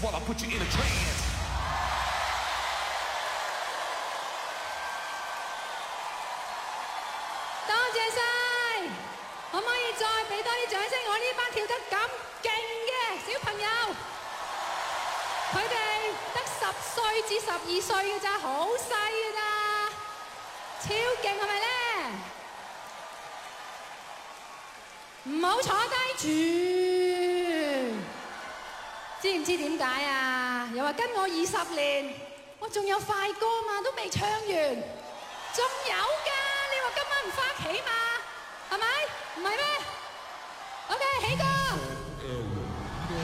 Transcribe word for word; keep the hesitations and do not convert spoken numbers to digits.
while I put you in a trance. 多謝晒，可唔可以再俾多啲掌聲？我呢班跳得咁勁嘅小朋友，佢哋得十歲至十二歲嘅咋，好細嘅咋，超勁係咪咧？唔好坐低住，知唔知點解啊？又話跟我二十年，我仲有快歌嘛，都未唱完，仲有㗎。你話今晚唔返屋企嘛？係咪？唔係咩？OK，起歌。